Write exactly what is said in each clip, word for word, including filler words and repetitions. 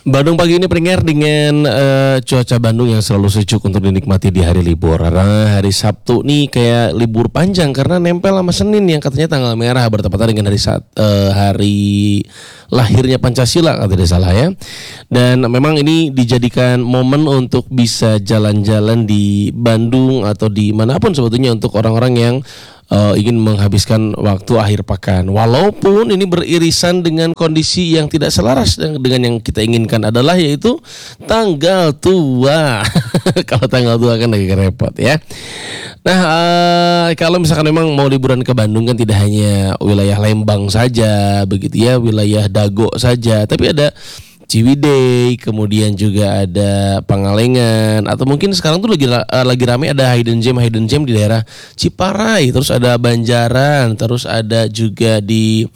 Bandung pagi ini pendengar dengan uh, cuaca Bandung yang selalu sejuk untuk dinikmati di hari libur. Karena hari Sabtu nih kayak libur panjang karena nempel sama Senin yang katanya tanggal merah bertepatan dengan hari saat, uh, hari lahirnya Pancasila kalau tidak salah ya. Dan memang ini dijadikan momen untuk bisa jalan-jalan di Bandung atau di manapun sebetulnya untuk orang-orang yang Uh, ingin menghabiskan waktu akhir pekan. Walaupun ini beririsan dengan kondisi yang tidak selaras dengan yang kita inginkan adalah yaitu tanggal tua. Kalau tanggal tua kan lagi repot ya. Nah uh, kalau misalkan memang mau liburan ke Bandung kan tidak hanya wilayah Lembang saja begitu ya, wilayah Dago saja, tapi ada Ciwidey, kemudian juga ada Pangalengan, atau mungkin sekarang tuh lagi lagi rame ada hidden gem hidden gem di daerah Ciparai, terus ada Banjaran, terus ada juga di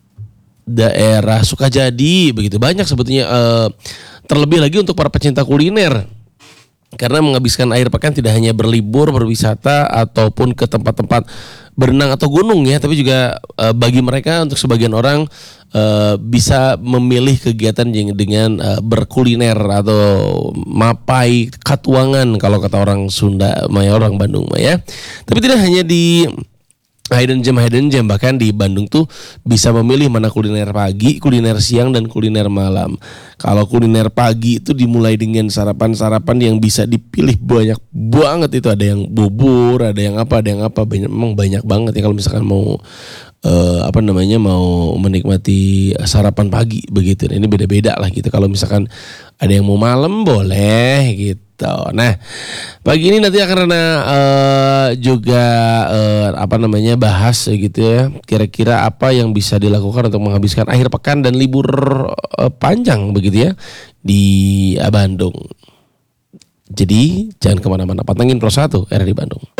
daerah Sukajadi, begitu banyak sebetulnya. Uh, terlebih lagi untuk para pecinta kuliner. Karena menghabiskan akhir pekan tidak hanya berlibur, berwisata ataupun ke tempat-tempat berenang atau gunung ya, tapi juga e, bagi mereka untuk sebagian orang e, bisa memilih kegiatan yang dengan e, berkuliner atau mapai katuangan kalau kata orang Sunda, maya orang Bandung ya. Tapi tidak hanya di hidden gem hidden gem, bahkan di Bandung tuh bisa memilih mana kuliner pagi, kuliner siang, dan kuliner malam. Kalau kuliner pagi itu dimulai dengan sarapan-sarapan yang bisa dipilih banyak banget, itu ada yang bubur, ada yang apa, ada yang apa, banyak, memang banyak banget ya kalau misalkan mau uh, apa namanya mau menikmati sarapan pagi begitu. Nah, ini beda-beda lah gitu. Kalau misalkan ada yang mau malam boleh gitu. Nah, pagi ini nanti akan uh, juga uh, apa namanya bahas gitu ya. Kira-kira apa yang bisa dilakukan untuk menghabiskan akhir pekan dan libur uh, panjang begitu ya di uh, Bandung. Jadi jangan kemana-mana, pantengin Pro satu R R I Bandung.